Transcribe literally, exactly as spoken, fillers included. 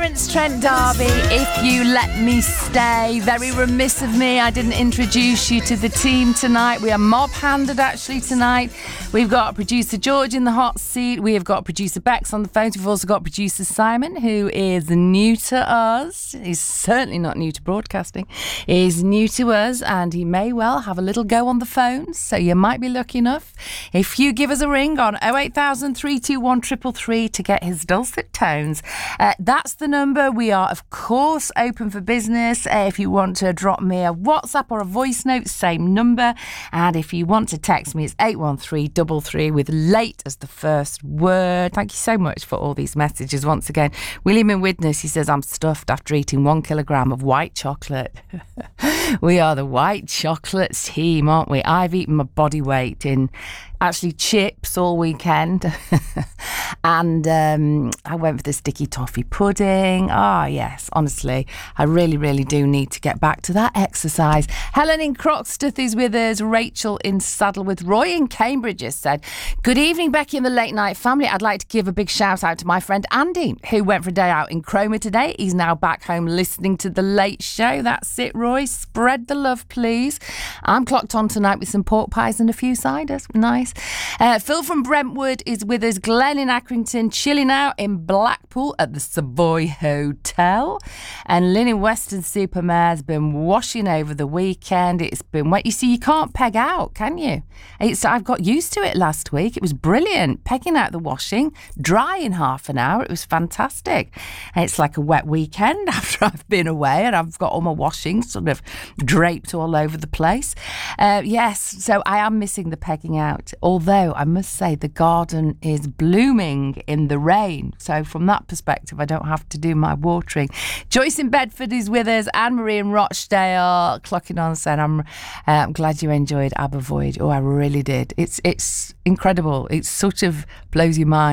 Terence Trent D'Arby, If You Let Me Stay. Very remiss of me, I didn't introduce you to the team tonight. We are mob-handed actually tonight. We've got producer George in the hot seat. We have got producer Bex on the phones. We've also got producer Simon, who is new to us. He's certainly not new to broadcasting. He's new to us, and he may well have a little go on the phones, so you might be lucky enough if you give us a ring on oh eight thousand, three two one, three three three to get his dulcet tones. Uh, that's the number. We are, of course, open for business. Uh, if you want to drop me a WhatsApp or a voice note, same number. And if you want to text me, it's eight one three three three with late as the first word. Thank you so much for all these messages once again. William in Widnes, he says, I'm stuffed after eating one kilogram of white chocolate. We are the white chocolate team, aren't we? I've eaten my body weight in actually chips all weekend. And um, I went for the sticky toffee pudding. Ah, oh, yes, honestly, I really, really do need to get back to that exercise. Helen in Croxteth is with us. Rachel in Saddleworth. Roy in Cambridge has said, good evening, Becky and the Late Night family. I'd like to give a big shout out to my friend Andy, who went for a day out in Cromer today. He's now back home listening to The Late Show. That's it, Roy. Spread the love, please. I'm clocked on tonight with some pork pies and a few ciders. Nice. Uh, Phil from Brentwood is with us. Glenn in Accrington, chilling out in Blackpool at the Savoy Hotel. And Lynn in Weston-super-Mare has been washing over the weekend. It's been wet. You see, you can't peg out, can you? It's, I've got used to it last week. It was brilliant. Pegging out the washing, dry in half an hour. It was fantastic. And it's like a wet weekend after I've been away and I've got all my washing sort of draped all over the place. Uh, yes, so I am missing the pegging out. Although I must say the garden is blooming in the rain. So from that perspective, I don't have to do my watering. Joyce in Bedford is with us. Anne-Marie in Rochdale clocking on saying, I'm, uh, I'm glad you enjoyed Aber Voyage. Oh, I really did. It's, it's incredible. It sort of blows your mind.